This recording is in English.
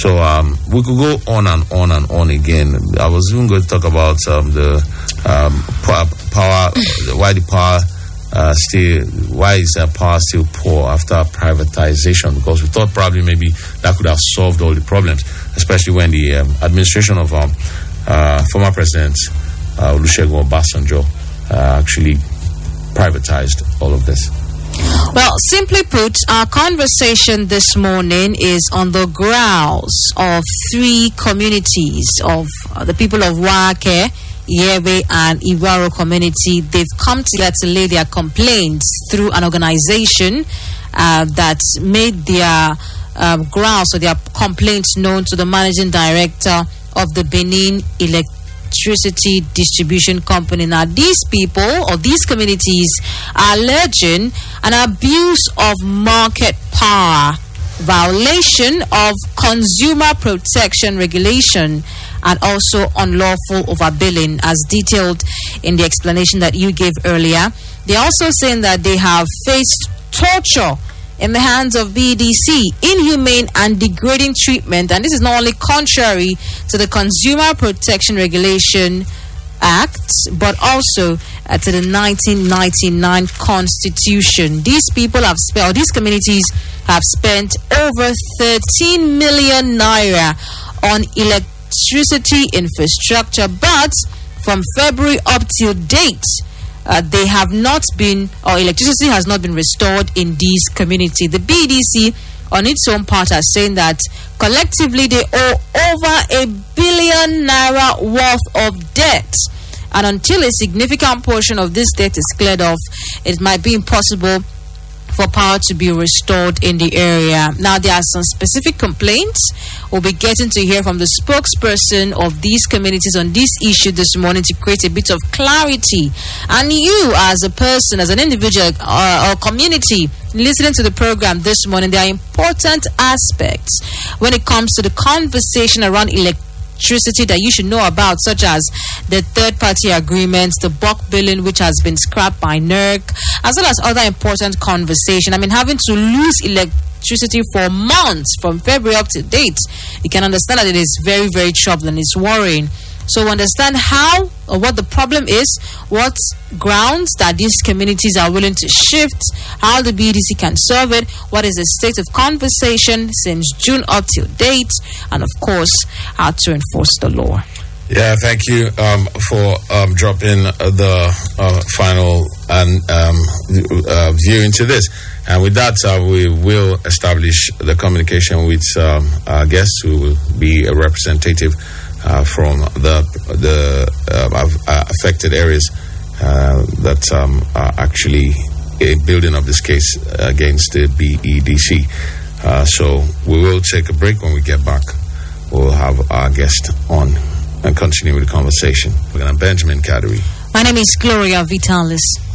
So we could go on and on and on again. I was even going to talk about the power, why the power why is power still poor after privatization? Because we thought probably maybe that could have solved all the problems, especially when the administration of former President Olusegun Obasanjo actually privatized all of this. Well, simply put, our conversation this morning is on the growls of three communities of the people of Wake, Yebe, and Iwaro community. They've come together to lay their complaints through an organization that made their growls or their complaints known to the managing director of the Benin Electricity Distribution Company. Now, these people or these communities are alleging an abuse of market power, violation of consumer protection regulation, and also unlawful overbilling, as detailed in the explanation that you gave earlier. They're also saying that they have faced torture in the hands of BEDC, inhumane and degrading treatment, and this is not only contrary to the Consumer Protection Regulation Act, but also to the 1999 Constitution. These people have spent, or these communities have spent over 13 million naira on electricity infrastructure, but from February up till date, they have not been, or electricity has not been restored in these communities. The BDC, on its own part, are saying that collectively they owe over 1 billion naira worth of debt. And until a significant portion of this debt is cleared off, it might be impossible for power to be restored in the area. Now, there are some specific complaints. We'll be getting to hear from the spokesperson of these communities on this issue this morning to create a bit of clarity. And you, as a person, as an individual or community listening to the program this morning, there are important aspects when it comes to the conversation around electricity that you should know about, such as the third-party agreements, the bulk billing, which has been scrapped by NERC, as well as other important conversation. I mean, having to lose electricity for months from February up to date, you can understand that it is very, very troubling. It's worrying. So understand how or what the problem is, what grounds that these communities are willing to shift, how the BDC can solve it, what is the state of conversation since June up till date, and of course, how to enforce the law. Yeah, thank you for dropping the final and view into this. And with that, we will establish the communication with our guests, who will be a representative from the affected areas that are actually a building of this case against the BEDC. So we will take a break. When we get back, we'll have our guest on and continue with the conversation. We're going to Benjamin Kadiri. My name is Gloria Vitalis.